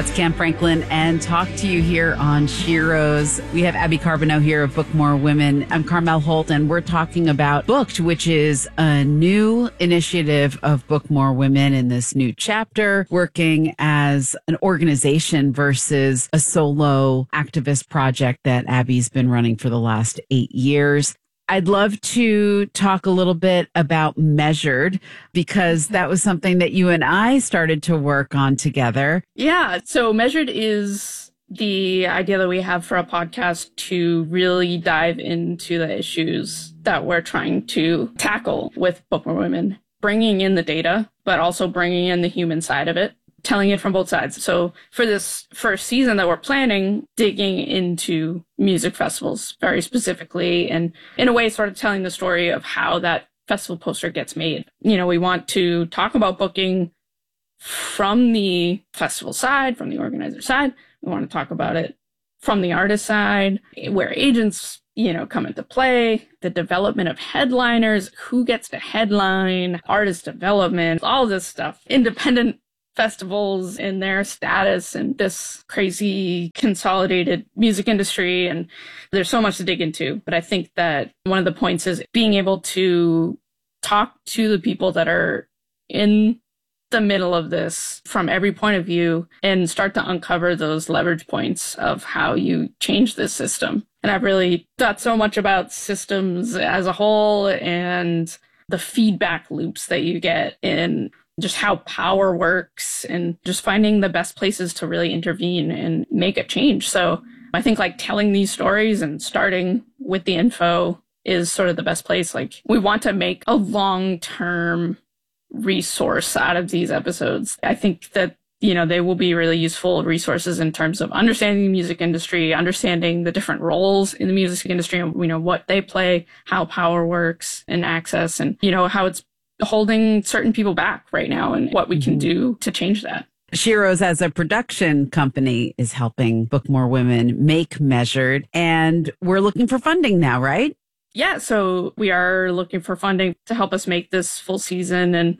That's Cam Franklin and talk to you here on Sheroes. We have Abby Carbonell here of Book More Women. I'm Carmel Holt, and we're talking about Booked, which is a new initiative of Book More Women in this new chapter, working as an organization versus a solo activist project that Abby's been running for the last 8 years. I'd love to talk a little bit about Measured, because that was something that you and I started to work on together. Yeah. So Measured is the idea that we have for a podcast to really dive into the issues that we're trying to tackle with Book More Women, bringing in the data, but also bringing in the human side of it, telling it from both sides. So for this first season that we're planning, digging into music festivals very specifically, and in a way sort of telling the story of how that festival poster gets made. You know, we want to talk about booking from the festival side, from the organizer side. We want to talk about it from the artist side, where agents, come into play, the development of headliners, who gets to headline, artist development, all this stuff, independent festivals and their status and this crazy consolidated music industry. And there's so much to dig into. But I think that one of the points is being able to talk to the people that are in the middle of this from every point of view and start to uncover those leverage points of how you change this system. And I've really thought so much about systems as a whole and the feedback loops that you get in just how power works and just finding the best places to really intervene and make a change. So I think telling these stories and starting with the info is sort of the best place. We want to make a long-term resource out of these episodes. I think that, they will be really useful resources in terms of understanding the music industry, understanding the different roles in the music industry and, what they play, how power works and access and, how it's holding certain people back right now and what we can do to change that. Sheroes, as a production company, is helping Book More Women make Measured, and we're looking for funding now, right? Yeah, so we are looking for funding to help us make this full season and,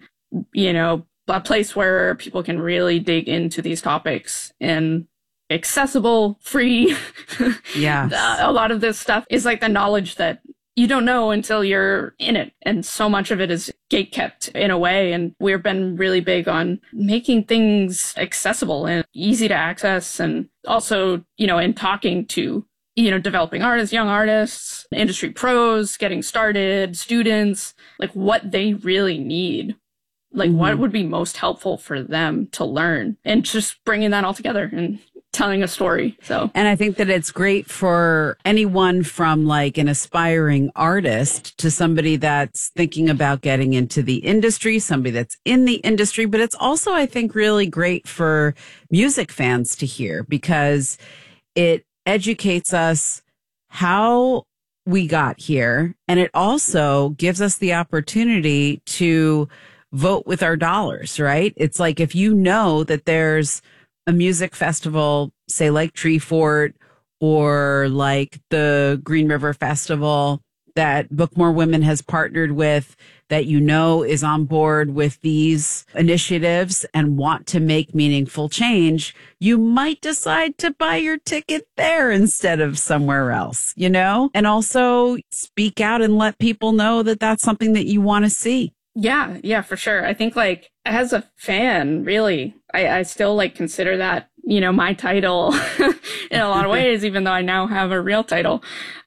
a place where people can really dig into these topics and accessible, free. Yeah. A lot of this stuff is the knowledge that you don't know until you're in it. And so much of it is gatekept in a way. And we've been really big on making things accessible and easy to access. And also, in talking to, developing artists, young artists, industry pros, getting started, students, what they really need. What would be most helpful for them to learn, and just bringing that all together and telling a story. And I think that it's great for anyone from an aspiring artist to somebody that's thinking about getting into the industry, somebody that's in the industry. But it's also, I think, really great for music fans to hear, because it educates us how we got here. And it also gives us the opportunity to vote with our dollars, right? It's if you know that there's a music festival, say Treefort or the Green River Festival that Book More Women has partnered with, that is on board with these initiatives and want to make meaningful change, you might decide to buy your ticket there instead of somewhere else, and also speak out and let people know that that's something that you want to see. Yeah, for sure. I think as a fan, really, I still consider that, my title in a lot of ways, even though I now have a real title.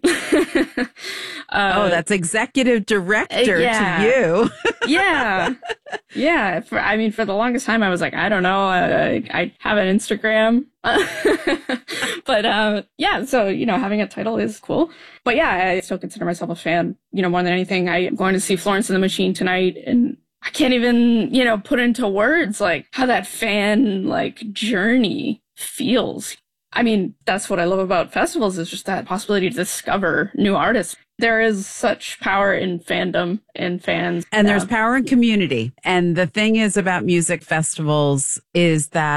That's executive director to you. Yeah. For the longest time, I was I don't know, I have an Instagram. But so, having a title is cool. But yeah, I still consider myself a fan, more than anything. I'm going to see Florence and the Machine tonight, and I can't even, put into words how that fan journey feels. I mean, that's what I love about festivals, is just that possibility to discover new artists. There is such power in fandom and fans. And there's power in community. And the thing is about music festivals is that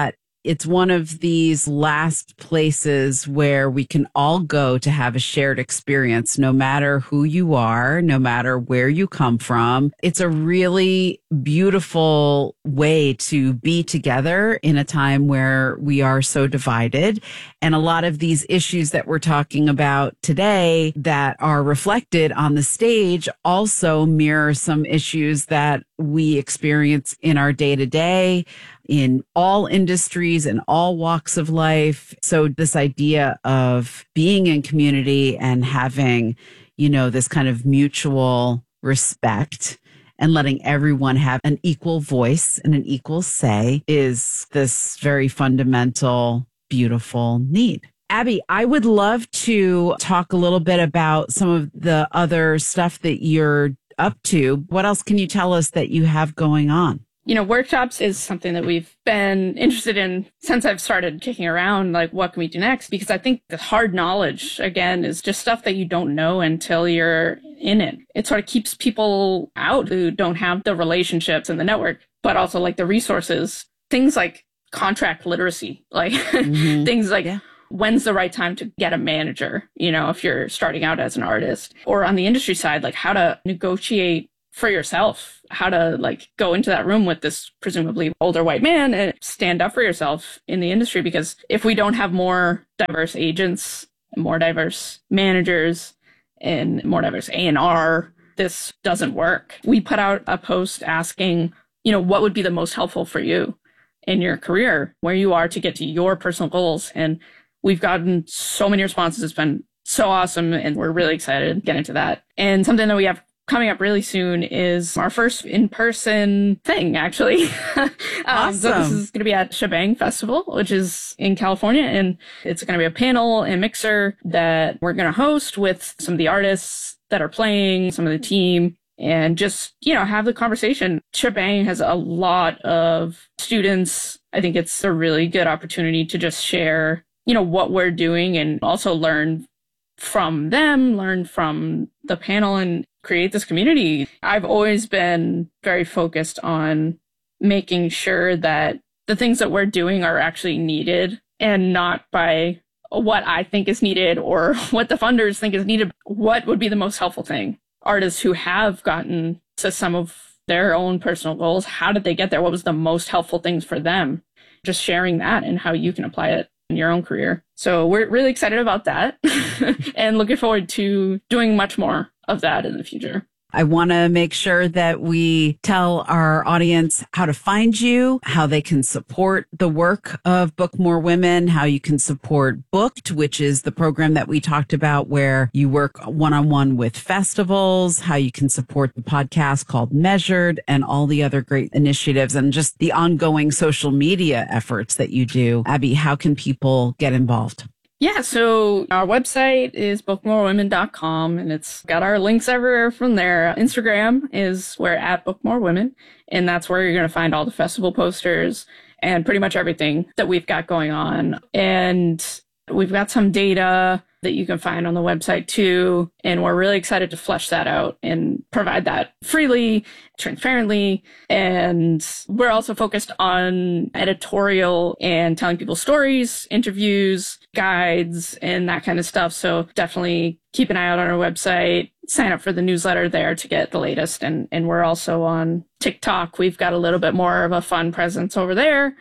it's one of these last places where we can all go to have a shared experience, no matter who you are, no matter where you come from. It's a really beautiful way to be together in a time where we are so divided. And a lot of these issues that we're talking about today that are reflected on the stage also mirror some issues that we experience in our day to day, in all industries and all walks of life. So this idea of being in community and having, this kind of mutual respect and letting everyone have an equal voice and an equal say is this very fundamental, beautiful need. Abby, I would love to talk a little bit about some of the other stuff that you're up to. What else can you tell us that you have going on? Workshops is something that we've been interested in since I've started kicking around, like, what can we do next? Because I think the hard knowledge, again, is just stuff that you don't know until you're in it. It sort of keeps people out who don't have the relationships and the network, but also like the resources, things like contract literacy, like things like, when's the right time to get a manager, if you're starting out as an artist, or on the industry side, like how to negotiate for yourself, how to go into that room with this presumably older white man and stand up for yourself in the industry. Because if we don't have more diverse agents, more diverse managers, and more diverse A&R, this doesn't work. We put out a post asking, what would be the most helpful for you in your career, where you are to get to your personal goals. And we've gotten so many responses. It's been so awesome. And we're really excited to get into that. And something that we have coming up really soon is our first in-person thing, actually. Awesome. So this is going to be at Shebang Festival, which is in California. And it's going to be a panel and mixer that we're going to host with some of the artists that are playing, some of the team, and just, have the conversation. Shebang has a lot of students. I think it's a really good opportunity to just share, what we're doing, and also learn from them, learn from the panel, and create this community. I've always been very focused on making sure that the things that we're doing are actually needed, and not by what I think is needed or what the funders think is needed. What would be the most helpful thing? Artists who have gotten to some of their own personal goals, how did they get there? What was the most helpful things for them? Just sharing that and how you can apply it in your own career. So we're really excited about that and looking forward to doing much more of that in the future. I want to make sure that we tell our audience how to find you, how they can support the work of Book More Women, how you can support Booked, which is the program that we talked about where you work one-on-one with festivals, how you can support the podcast called Measured, and all the other great initiatives and just the ongoing social media efforts that you do. Abby, how can people get involved? Yeah, so our website is bookmorewomen.com, and it's got our links everywhere from there. Instagram is we're at bookmorewomen, and that's where you're going to find all the festival posters and pretty much everything that we've got going on. And we've got some data that you can find on the website too, and we're really excited to flesh that out and provide that freely, transparently. And we're also focused on editorial and telling people stories, interviews, guides, and that kind of stuff. So definitely keep an eye out on our website, sign up for the newsletter there to get the latest. And we're also on TikTok. We've got a little bit more of a fun presence over there,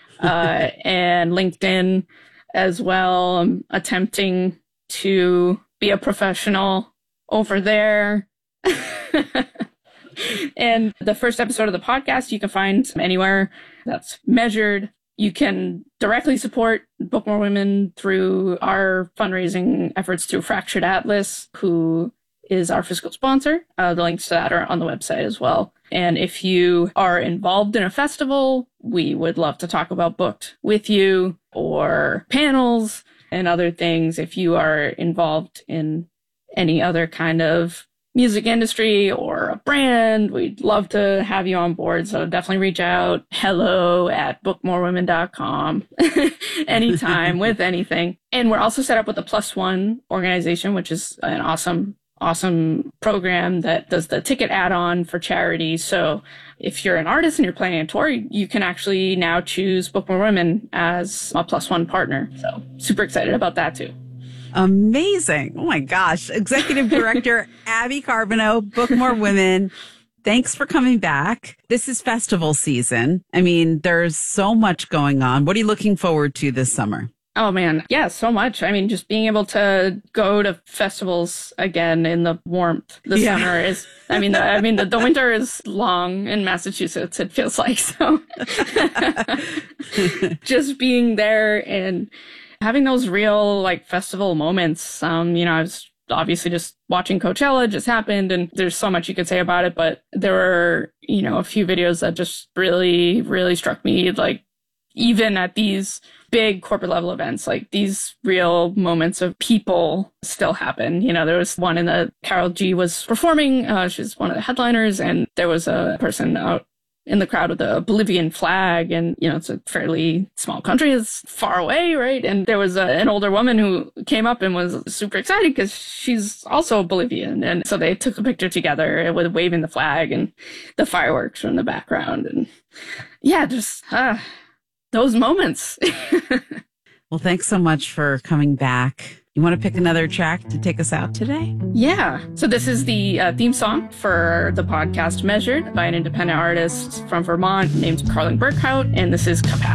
and LinkedIn as well. I'm attempting to be a professional over there. And the first episode of the podcast you can find anywhere. That's Measured. You can directly support Book More Women through our fundraising efforts through Fractured Atlas, who is our fiscal sponsor. The links to that are on the website as well. And if you are involved in a festival, we would love to talk about Booked with you, or panels and other things. If you are involved in any other kind of music industry or a brand, we'd love to have you on board. So definitely reach out. hello@bookmorewomen.com anytime with anything. And we're also set up with the Plus One organization, which is an awesome awesome program that does the ticket add-on for charity. So if you're an artist and you're planning a tour, you can actually now choose Book More Women as a +1 partner. So super excited about that too. Amazing. Oh my gosh. Executive Director Abby Carbonneau, Book More Women. Thanks for coming back. This is festival season. I mean, there's so much going on. What are you looking forward to this summer? Oh man, yeah, so much. I mean, just being able to go to festivals again in the warmth this summer is, the winter is long in Massachusetts, it feels like. So just being there and having those real like festival moments. I was obviously just watching Coachella just happened, and there's so much you could say about it, but there were, a few videos that just really, really struck me, like even at these big corporate level events, like these real moments of people still happen. There was one in the Karol G was performing. She's one of the headliners, and there was a person out in the crowd with a Bolivian flag. And, it's a fairly small country. It's far away, right? And there was an older woman who came up and was super excited because she's also Bolivian. And so they took a picture together with waving the flag and the fireworks from the background. And yeah, just those moments. Well, thanks so much for coming back. You want to pick another track to take us out today? Yeah. So this is the theme song for the podcast Measured by an independent artist from Vermont named Carlin Burkhout. And this is Capacity.